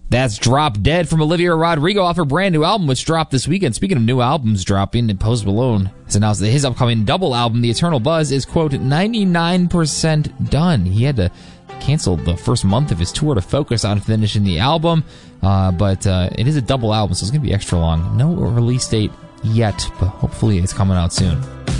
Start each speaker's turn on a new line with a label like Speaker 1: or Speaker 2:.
Speaker 1: That's Drop Dead from Olivia Rodrigo off her brand new album, which dropped this weekend. Speaking of new albums dropping, Post Malone has announced that his upcoming double album, The Eternal Buzz, is, quote, 99% done. He had to cancel the first month of his tour to focus on finishing the album, but it is a double album, so it's going to be extra long. No release date yet, but hopefully it's coming out soon.